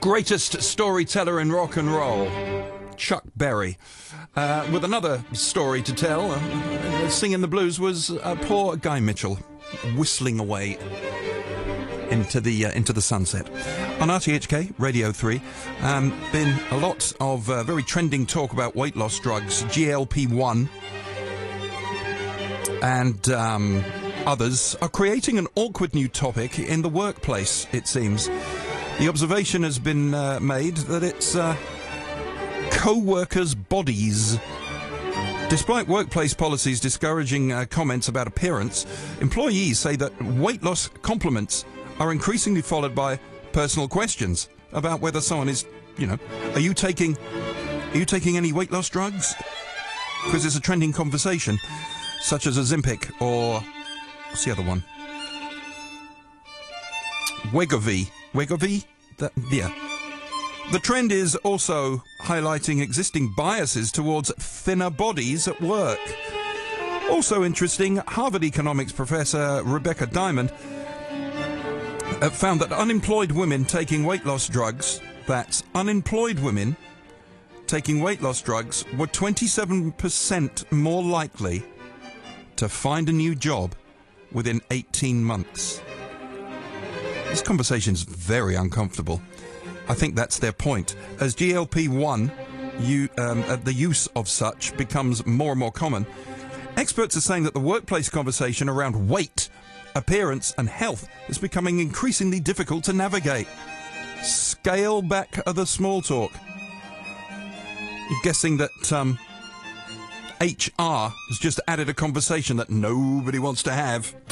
Greatest storyteller in rock and roll, Chuck Berry, with another story to tell. Singing the blues was poor Guy Mitchell, whistling away into the sunset. On RTHK Radio 3, been a lot of very trending talk about weight loss drugs, GLP-1, and others are creating an awkward new topic in the workplace, it seems. The observation has been made that it's co-workers' bodies. Despite workplace policies discouraging comments about appearance, employees say that weight loss compliments are increasingly followed by personal questions about whether someone is, are you taking any weight loss drugs? Because it's a trending conversation, such as Ozempic or what's the other one? Wegovy. Yeah. The trend is also highlighting existing biases towards thinner bodies at work. Also interesting, Harvard economics professor Rebecca Diamond found that unemployed women taking weight loss drugs, were 27% more likely to find a new job within 18 months. This conversation is very uncomfortable. I think that's their point. As GLP-1, the use of such becomes more and more common, experts are saying that the workplace conversation around weight, appearance and health is becoming increasingly difficult to navigate. Scale back the small talk. You're guessing that HR has just added a conversation that nobody wants to have.